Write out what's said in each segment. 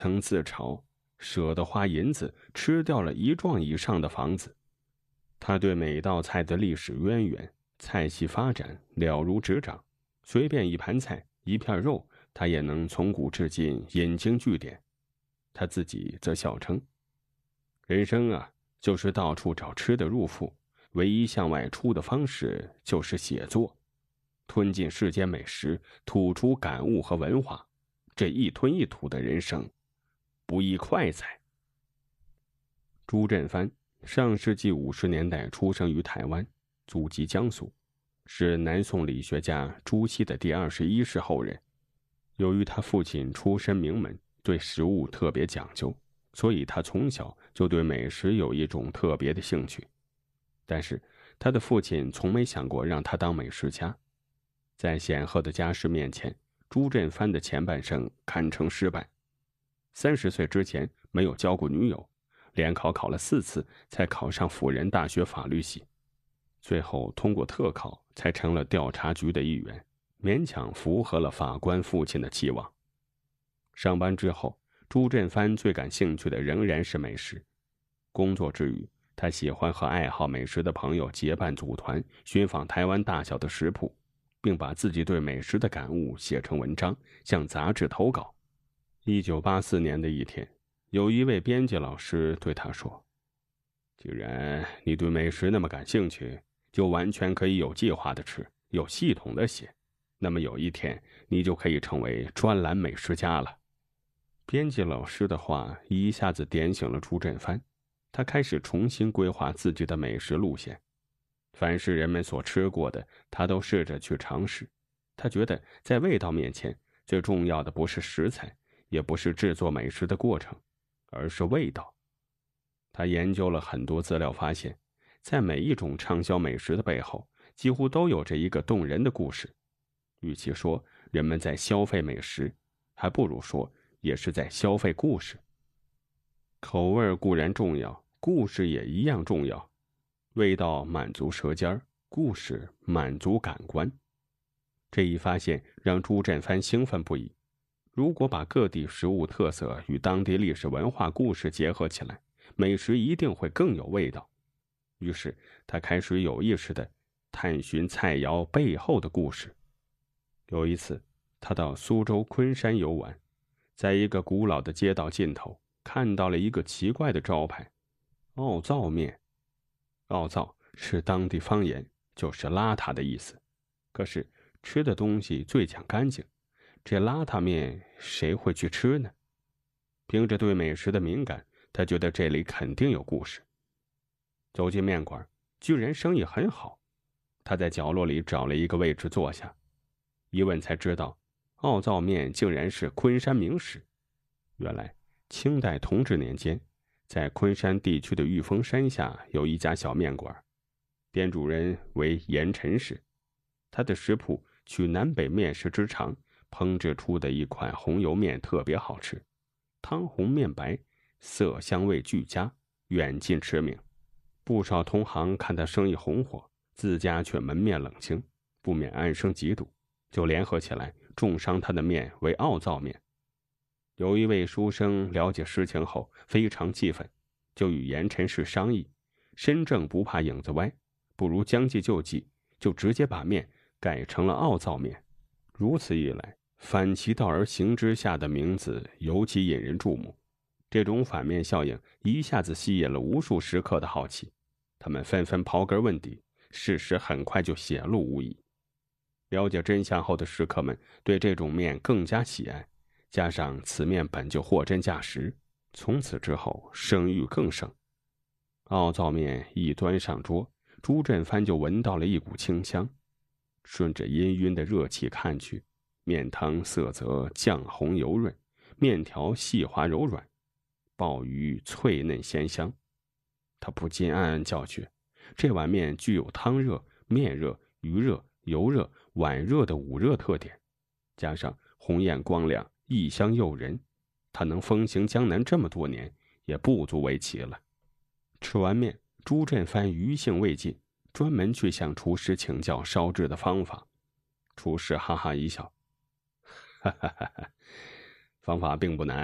曾自嘲舍得花银子吃掉了1幢以上的房子。他对每道菜的历史渊源、菜系发展了如指掌，随便一盘菜、一片肉，他也能从古至今引经据典。他自己则笑称：人生啊，就是到处找吃的入腹，唯一向外出的方式就是写作，吞进世间美食，吐出感悟和文化，这一吞一吐的人生，不亦快哉。朱振藩上世纪50年代出生于台湾，祖籍江苏，是南宋理学家朱熹的第21世后人。由于他父亲出身名门，对食物特别讲究，所以他从小就对美食有一种特别的兴趣。但是他的父亲从没想过让他当美食家。在显赫的家世面前，朱振藩的前半生堪称失败。30岁之前没有交过女友，联考考了4次才考上辅仁大学法律系，最后通过特考才成了调查局的一员，勉强符合了法官父亲的期望。上班之后，朱振藩最感兴趣的仍然是美食。工作之余，他喜欢和爱好美食的朋友结伴组团，寻访台湾大小的食谱，并把自己对美食的感悟写成文章，向杂志投稿。1984年的一天，有一位编辑老师对他说：既然你对美食那么感兴趣，就完全可以有计划的吃，有系统的写，那么有一天你就可以成为专栏美食家了。编辑老师的话一下子点醒了朱振藩，他开始重新规划自己的美食路线。凡是人们所吃过的，他都试着去尝试。他觉得在味道面前，最重要的不是食材，也不是制作美食的过程，而是味道。他研究了很多资料，发现在每一种畅销美食的背后，几乎都有着一个动人的故事。与其说人们在消费美食，还不如说也是在消费故事。口味固然重要，故事也一样重要。味道满足舌尖，故事满足感官。这一发现让朱振藩兴奋不已。如果把各地食物特色与当地历史文化故事结合起来，美食一定会更有味道。于是他开始有意识地探寻菜肴背后的故事。有一次，他到苏州昆山游玩，在一个古老的街道尽头看到了一个奇怪的招牌——奥灶面。奥灶是当地方言，就是邋遢的意思。可是吃的东西最讲干净，这邋遢面谁会去吃呢？凭着对美食的敏感，他觉得这里肯定有故事。走进面馆，居然生意很好。他在角落里找了一个位置坐下，一问才知道，奥灶面竟然是昆山名食。原来清代同治年间，在昆山地区的玉峰山下有一家小面馆，店主人为严陈氏。他的食谱取南北面食之长，烹制出的一款红油面特别好吃，汤红面白，色香味俱佳，远近驰名。不少同行看他生意红火，自家却门面冷清，不免暗生嫉妒，就联合起来重伤他的面为奥灶面。有一位书生了解实情后非常气愤，就与严陈氏商议，身正不怕影子歪，不如将计就计，就直接把面改成了奥灶面。如此一来，反其道而行之下的名字尤其引人注目。这种反面效应一下子吸引了无数食客的好奇，他们纷纷刨根问底，事实很快就显露无遗。了解真相后的食客们对这种面更加喜爱，加上此面本就货真价实，从此之后声誉更盛。奥灶面一端上桌，朱振藩就闻到了一股清香。顺着氤氲的热气看去，面汤色泽酱红油润，面条细滑柔软，鲍鱼脆嫩鲜香。他不禁暗暗叫绝，这碗面具有汤热、面热、鱼热、油热、碗热的5热特点，加上红艳光亮，异香诱人，他能风行江南这么多年，也不足为奇了。吃完面，朱振藩余兴未尽，专门去向厨师请教烧制的方法。厨师哈哈一笑：哈哈哈哈，方法并不难，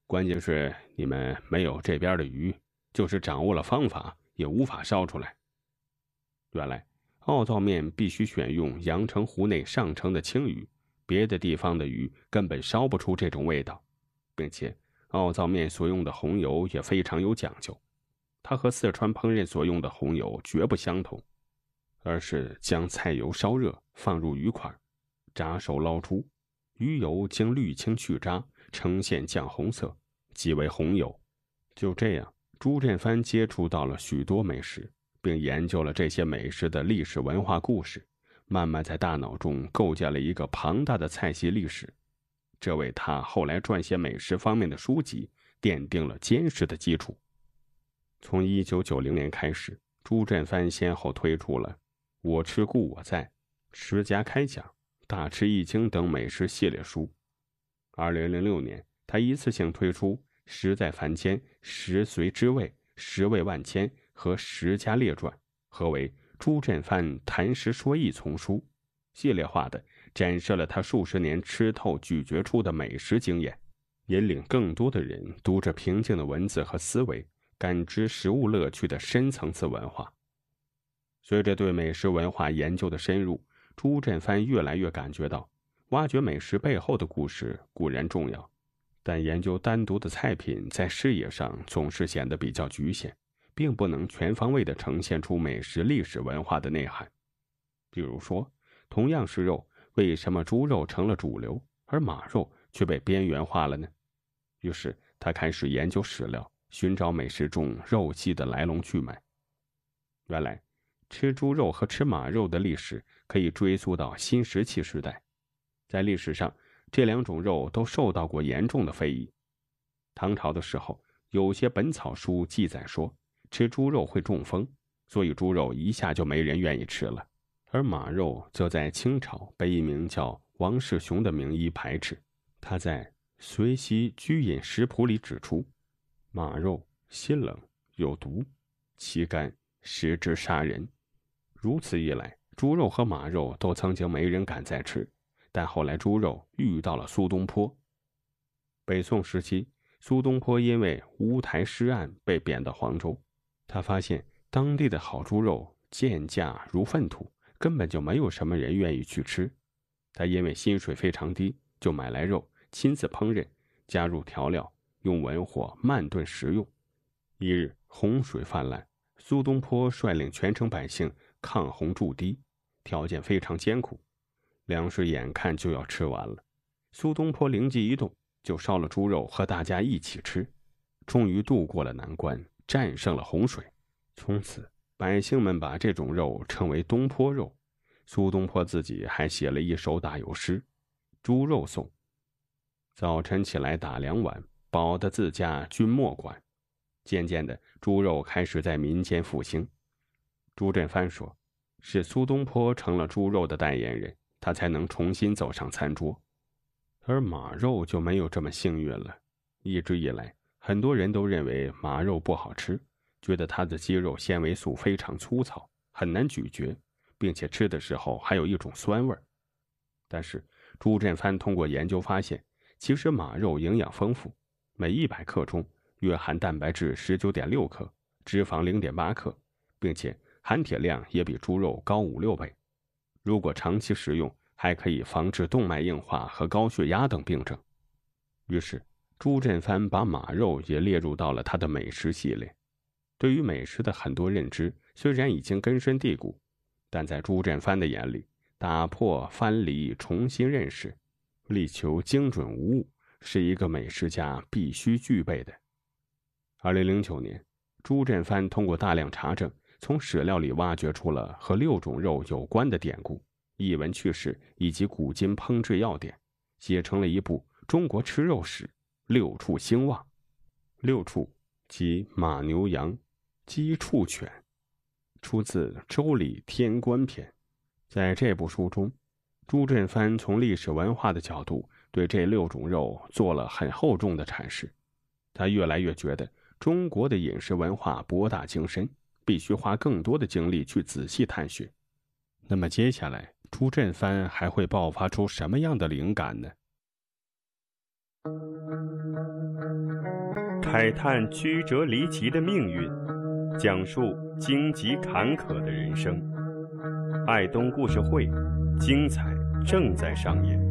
关键是你们没有这边的鱼，就是掌握了方法，也无法烧出来。原来奥灶面必须选用阳澄湖内上乘的青鱼，别的地方的鱼根本烧不出这种味道，并且奥灶面所用的红油也非常有讲究，它和四川烹饪所用的红油绝不相同，而是将菜油烧热，放入鱼块，炸熟捞出，鱼油经滤清去渣，呈现酱红色，即为红油。就这样，朱振藩接触到了许多美食，并研究了这些美食的历史文化故事，慢慢在大脑中构建了一个庞大的菜系历史，这为他后来撰写美食方面的书籍奠定了坚实的基础。从1990年开始，朱振藩先后推出了《我吃故我在》《十家开讲》《大吃一惊》等美食系列书。2006年，他一次性推出《食在凡间》《食髓知味》《食味万千》和《十家列传》，合为朱振藩谈食说艺丛书，系列化的展示了他数十年吃透咀嚼出的美食经验，引领更多的人读着平静的文字和思维，感知食物乐趣的深层次文化。随着对美食文化研究的深入，朱振藩越来越感觉到，挖掘美食背后的故事固然重要，但研究单独的菜品在视野上总是显得比较局限，并不能全方位地呈现出美食历史文化的内涵。比如说，同样是肉，为什么猪肉成了主流，而马肉却被边缘化了呢？于是他开始研究史料，寻找美食中肉系的来龙去脉。原来，吃猪肉和吃马肉的历史可以追溯到新石器时代，在历史上，这两种肉都受到过严重的非议。唐朝的时候，有些本草书记载说，吃猪肉会中风，所以猪肉一下就没人愿意吃了。而马肉则在清朝被一名叫王世雄的名医排斥。他在《隋西居饮食谱》里指出，马肉辛冷有毒，其肝食之杀人。如此一来，猪肉和马肉都曾经没人敢再吃，但后来猪肉遇到了苏东坡。北宋时期，苏东坡因为乌台诗案被贬到黄州，他发现当地的好猪肉贱价如粪土，根本就没有什么人愿意去吃。他因为薪水非常低，就买来肉，亲自烹饪，加入调料，用文火慢炖食用。一日洪水泛滥，苏东坡率领全城百姓抗洪筑堤，条件非常艰苦，粮食眼看就要吃完了。苏东坡灵机一动，就烧了猪肉和大家一起吃，终于渡过了难关，战胜了洪水。从此百姓们把这种肉称为东坡肉。苏东坡自己还写了一首打油诗《猪肉颂》：早晨起来打2碗，饱得自家君莫管。渐渐的，猪肉开始在民间复兴。朱振藩说，是苏东坡成了猪肉的代言人，他才能重新走上餐桌。而马肉就没有这么幸运了。一直以来，很多人都认为马肉不好吃，觉得它的肌肉纤维素非常粗糙，很难咀嚼，并且吃的时候还有一种酸味。但是朱振藩通过研究发现，其实马肉营养丰富，每100克中约含蛋白质19.6克，脂肪0.8克，并且含铁量也比猪肉高5-6倍。如果长期食用，还可以防治动脉硬化和高血压等病症。于是朱振藩把马肉也列入到了他的美食系列。对于美食的很多认知虽然已经根深蒂固，但在朱振藩的眼里，打破藩篱，重新认识，力求精准无误，是一个美食家必须具备的。2009年，朱振藩通过大量查证，从史料里挖掘出了和6种肉有关的典故、译文趣事以及古今烹制要点，写成了一部中国吃肉史《六畜兴旺》。6畜即马牛羊鸡畜犬，出自《周礼·天官篇》。在这部书中，朱振藩从历史文化的角度对这6种肉做了很厚重的阐释。他越来越觉得中国的饮食文化博大精深，必须花更多的精力去仔细探寻。那么接下来，朱振藩还会爆发出什么样的灵感呢？ 慨叹曲折离奇的命运，讲述荆棘坎坷的人生。爱东故事会，精彩正在上演。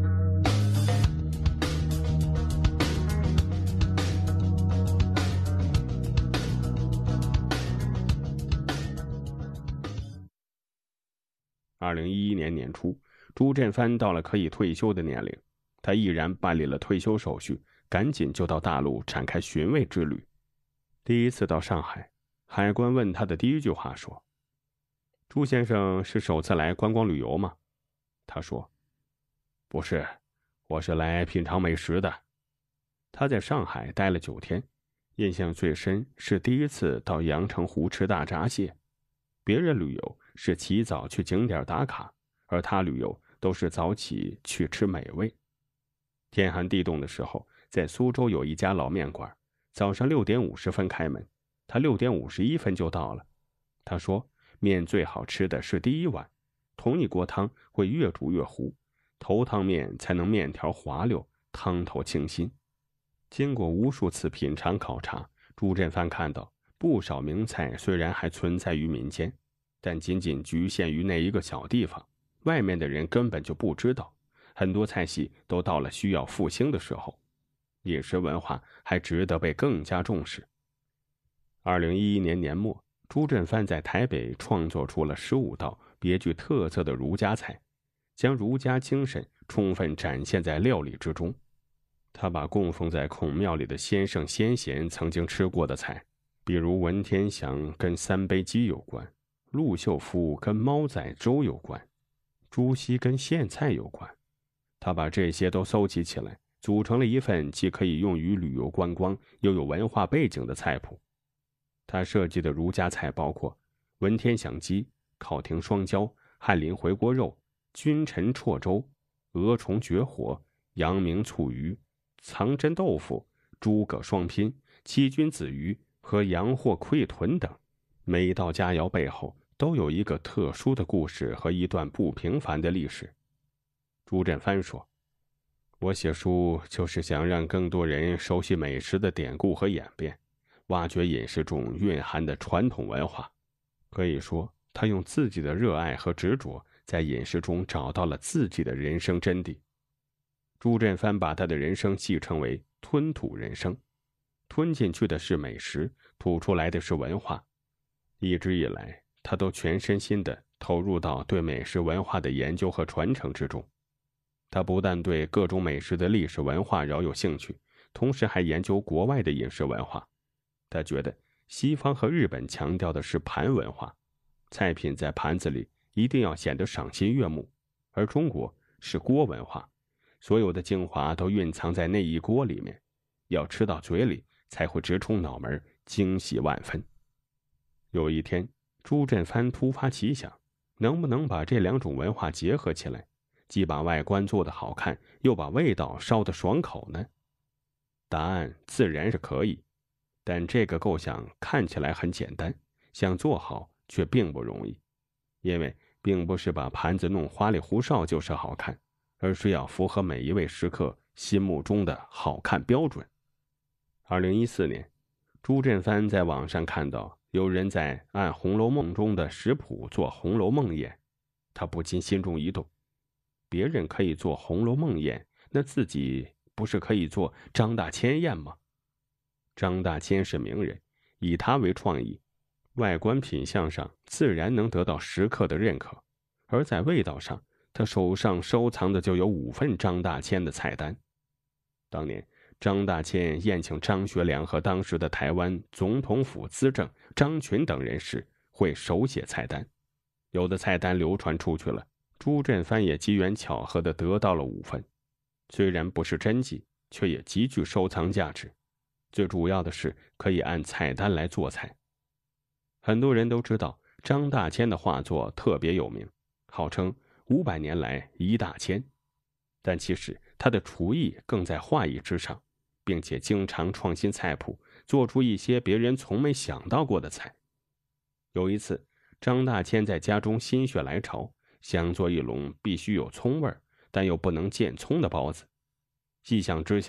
2011年年初，朱振藩到了可以退休的年龄，他毅然办理了退休手续，赶紧就到大陆展开寻味之旅。第一次到上海，海关问他的第一句话说：“朱先生是首次来观光旅游吗？”他说：“不是，我是来品尝美食的。”他在上海待了9天，印象最深是第一次到阳澄湖吃大闸蟹。别人旅游是起早去景点打卡，而他旅游都是早起去吃美味。天寒地冻的时候，在苏州有一家老面馆，早上6点50分开门，他6点51分就到了。他说，面最好吃的是第一碗，同一锅汤会越煮越糊，头汤面才能面条滑溜，汤头清新。经过无数次品尝考察，朱振藩看到不少名菜虽然还存在于民间，但仅仅局限于那一个小地方，外面的人根本就不知道。很多菜系都到了需要复兴的时候，饮食文化还值得被更加重视。2011年年末，朱振藩在台北创作出了15道别具特色的儒家菜，将儒家精神充分展现在料理之中。他把供奉在孔庙里的先圣先贤曾经吃过的菜，比如文天祥跟3杯鸡有关，陆秀夫跟猫仔粥有关，朱熹跟苋菜有关。他把这些都搜集起来，组成了一份既可以用于旅游观光又有文化背景的菜谱。他设计的儒家菜包括文天祥鸡、烤亭双椒、翰林回锅肉、君臣绰粥、鹅虫绝活、阳明醋鱼、藏针豆腐、诸葛双拼、七君子鱼和洋货溃豚等。每一道佳肴背后都有一个特殊的故事和一段不平凡的历史。朱振藩说，我写书就是想让更多人熟悉美食的典故和演变，挖掘饮食中蕴含的传统文化。可以说，他用自己的热爱和执着，在饮食中找到了自己的人生真谛。朱振藩把他的人生戏称为吞吐人生，吞进去的是美食，吐出来的是文化。一直以来，他都全身心地投入到对美食文化的研究和传承之中。他不但对各种美食的历史文化饶有兴趣，同时还研究国外的饮食文化。他觉得西方和日本强调的是盘文化，菜品在盘子里一定要显得赏心悦目，而中国是锅文化，所有的精华都蕴藏在那一锅里面，要吃到嘴里才会直冲脑门，惊喜万分。有一天，朱振藩突发奇想，能不能把这2种文化结合起来，既把外观做得好看，又把味道烧得爽口呢？答案自然是可以，但这个构想看起来很简单，想做好却并不容易，因为并不是把盘子弄花里胡哨就是好看，而是要符合每一位食客心目中的好看标准。2014年，朱振藩在网上看到有人在按《红楼梦》中的食谱做《红楼梦宴》，他不禁心中一动，别人可以做《红楼梦宴》，那自己不是可以做张大千宴吗？张大千是名人，以他为创意，外观品相上自然能得到食客的认可，而在味道上，他手上收藏的就有5份张大千的菜单。当年张大千宴请张学良和当时的台湾总统府资政张群等人时，会手写菜单，有的菜单流传出去了，朱振藩也机缘巧合地得到了5份，虽然不是真迹，却也极具收藏价值。最主要的是可以按菜单来做菜。很多人都知道张大千的画作特别有名，号称500年来一大千，但其实他的厨艺更在画艺之上，并且经常创新菜谱，做出一些别人从没想到过的菜。有一次，张大千在家中心血来潮，想做一笼必须有葱味但又不能见葱的包子。细想之下，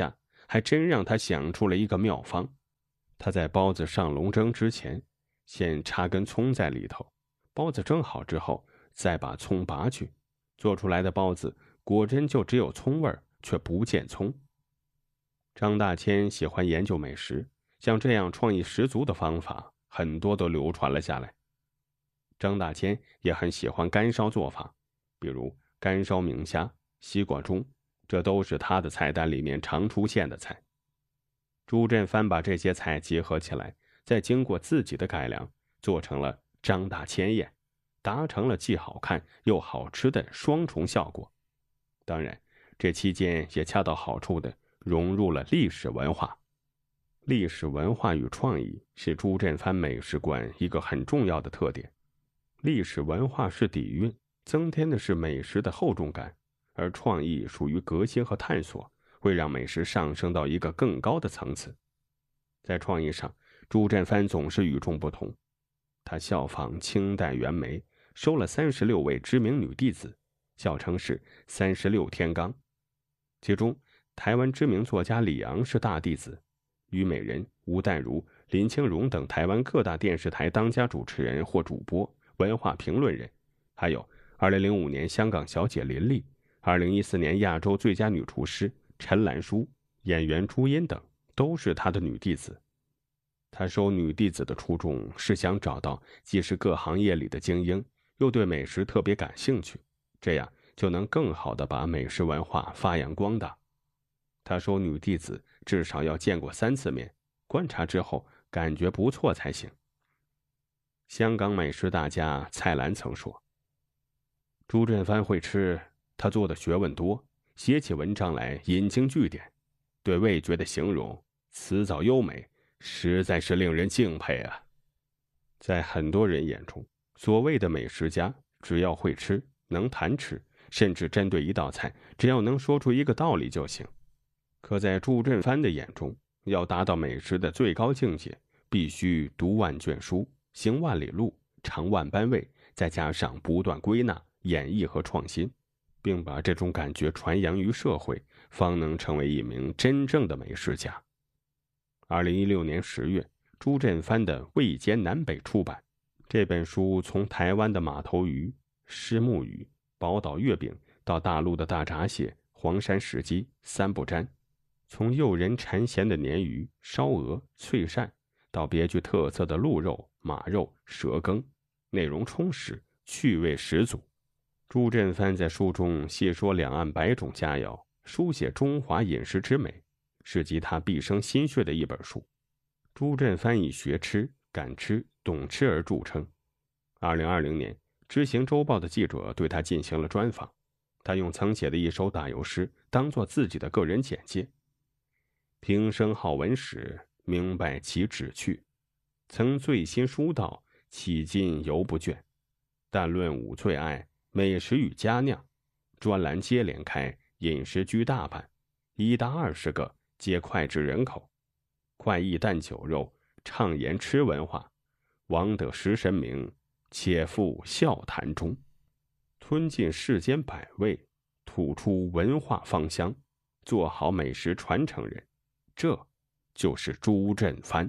还真让他想出了一个妙方。他在包子上笼蒸之前，先插根葱在里头，包子蒸好之后，再把葱拔去，做出来的包子果真就只有葱味儿，却不见葱。张大千喜欢研究美食，像这样创意十足的方法，很多都流传了下来。张大千也很喜欢干烧做法，比如干烧明虾、西瓜盅，这都是他的菜单里面常出现的菜。朱振藩把这些菜结合起来，再经过自己的改良，做成了张大千宴，达成了既好看又好吃的双重效果。当然，这期间也恰到好处的融入了历史文化。历史文化与创意是朱振藩美食馆一个很重要的特点。历史文化是底蕴，增添的是美食的厚重感，而创意属于革新和探索，会让美食上升到一个更高的层次。在创意上，朱振藩总是与众不同。他效仿清代袁枚，收了36位知名女弟子，笑称是36天罡。其中，台湾知名作家李昂是大弟子，虞美人、吴淡如、林清荣等台湾各大电视台当家主持人或主播、文化评论人，还有2005年香港小姐林丽、2014年亚洲最佳女厨师陈兰书、演员朱茵等，都是他的女弟子。他收女弟子的初衷是想找到既是各行业里的精英，又对美食特别感兴趣，这样就能更好地把美食文化发扬光大。他收女弟子至少要见过3次面，观察之后感觉不错才行。香港美食大家蔡澜曾说，朱振藩会吃，他做的学问多，写起文章来引经据典，对味觉的形容辞藻优美，实在是令人敬佩啊。在很多人眼中，所谓的美食家只要会吃，能谈吃，甚至针对一道菜，只要能说出一个道理就行。可在朱振藩的眼中，要达到美食的最高境界，必须读万卷书，行万里路，尝万般味，再加上不断归纳、演绎和创新，并把这种感觉传扬于社会，方能成为一名真正的美食家。2016年10月，朱振藩的《味兼南北》出版。这本书从台湾的马头鱼、虱目鱼、宝岛月饼到大陆的大闸蟹、黄山石鸡、三不沾，从诱人馋咸的鲶鱼、烧鹅、脆鳝，到别具特色的鹿肉、马肉、蛇羹，内容充实，趣味十足。朱振藩在书中细说两岸100种佳肴，书写中华饮食之美，是集他毕生心血的一本书。朱振藩以学吃、敢吃、懂吃而著称。2020年，知行周报的记者对他进行了专访，他用曾写的一首打油诗当作自己的个人简介。平生好文史，明白其旨趣，曾醉心书道，迄今犹不倦。但论吾最爱，美食与佳酿，专栏接连开，饮食居大半，已达20个，皆脍炙人口。快意啖酒肉，畅言吃文化，王得食神明，且付笑谈中。吞尽世间百味，吐出文化芳香，做好美食传承人，这就是朱振藩。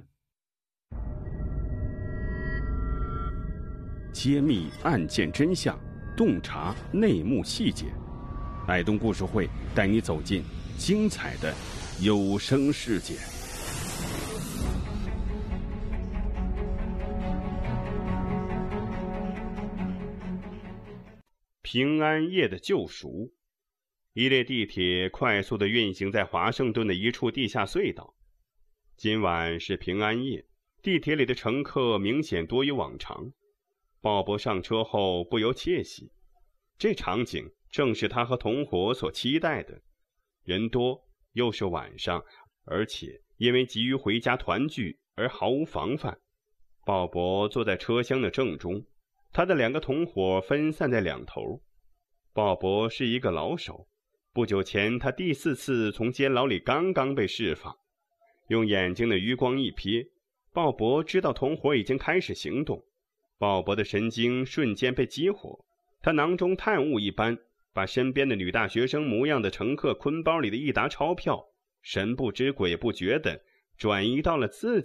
揭秘案件真相，洞察内幕细节，爱东故事会带你走进精彩的有声世界。 平安夜的救赎。一列地铁快速地运行在华盛顿的一处地下隧道。今晚是平安夜，地铁里的乘客明显多于往常。鲍勃上车后不由窃喜，这场景正是他和同伙所期待的。人多，又是晚上，而且因为急于回家团聚而毫无防范。鲍勃坐在车厢的正中，他的2个同伙分散在两头。鲍勃是一个老手，不久前他第4次从监牢里刚刚被释放。用眼睛的余光一瞥，鲍勃知道同伙已经开始行动。鲍勃的神经瞬间被激活，他囊中探物一般，把身边的女大学生模样的乘客坤包里的一沓钞票神不知鬼不觉地转移到了自